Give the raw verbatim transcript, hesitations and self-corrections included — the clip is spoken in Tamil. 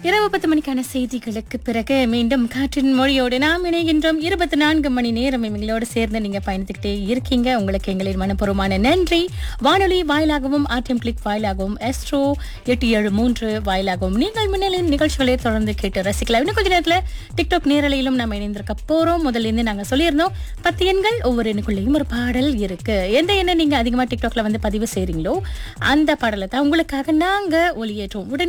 இரவு பத்து மணிக்கான செய்திகளுக்கு பிறகு மீண்டும் காற்றின் மொழியோடு நாம் இணைகின்றோம். இருபத்தி நான்கு மணி நேரம் எங்களோடு சேர்ந்து நீங்க பயணித்துக்கிட்டே இருக்கீங்க. உங்களுக்கு எங்களின் மனப்பூர்வமான நன்றி. வானொலி வாயிலாகவும் ஆர்டிஎம் கிளிக் வாயிலாகவும் எஸ்ட்ரோ எட்டு ஏழு மூன்று வாயிலாகவும் நீங்கள் முன்னிலையின் நிகழ்ச்சிகளை தொடர்ந்து கேட்டு ரசிக்கலாம். இன்னும் கொஞ்ச நேரத்துல டிக்டாக் நேரலையிலும் நம்ம இணைந்திருக்க போறோம். முதல்ல இருந்து நாங்க சொல்லியிருந்தோம், பத்து எண்கள் ஒவ்வொரு எண்ணுக்குள்ளேயும் ஒரு பாடல் இருக்கு. எந்த எண்ணை நீங்க அதிகமா டிக்டாக்ல வந்து பதிவு செய்றீங்களோ அந்த பாடலை தான் உங்களுக்காக நாங்க ஒளியேற்றோம். உடனே